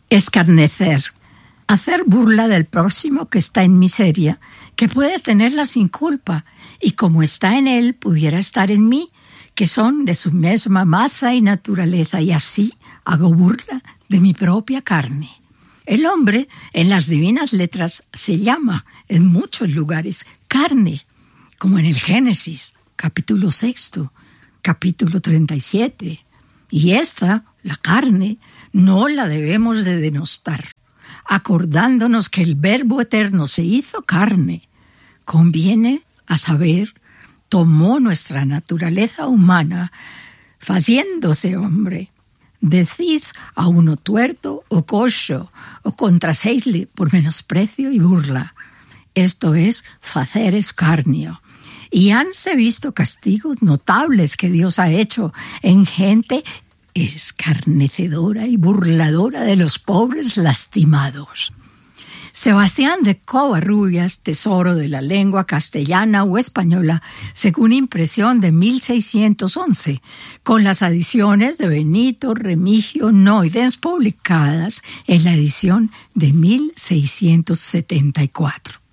Escarnecer. Hacer burla del próximo que está en miseria, que puede tenerla sin culpa, y como está en él, pudiera estar en mí, que son de su misma masa y naturaleza, y así hago burla de mi propia carne. El hombre, en las divinas letras, se llama, en muchos lugares, carne, como en el Génesis, capítulo 6, capítulo 37. Y esta, la carne, no la debemos de denostar, acordándonos que el Verbo eterno se hizo carne. Conviene, a saber, tomó nuestra naturaleza humana, faciéndose hombre. Decís a uno tuerto o coxo, o contraseisle por menosprecio y burla. Esto es facer escarnio. Y hanse visto castigos notables que Dios ha hecho en gente escarnecedora y burladora de los pobres lastimados. Sebastián de Covarrubias, tesoro de la lengua castellana o española, según impresión de 1611, con las adiciones de Benito Remigio Noidens publicadas en la edición de 1674.